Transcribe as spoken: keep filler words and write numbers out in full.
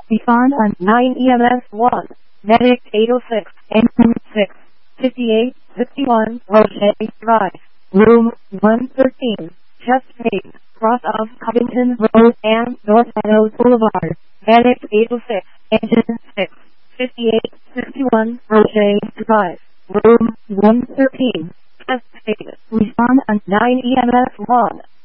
Respond on nine E M S one. Medic eight oh six. engine six. fifty-eight sixty-one. Roche Drive. Room one thirteen. Chest pain. Cross of Covington Road and North Meadows Boulevard. Medic eight oh six. engine six. fifty-eight sixty-one. Roche Drive. Room one thirteen. Chest pain. respond on nine E M S one.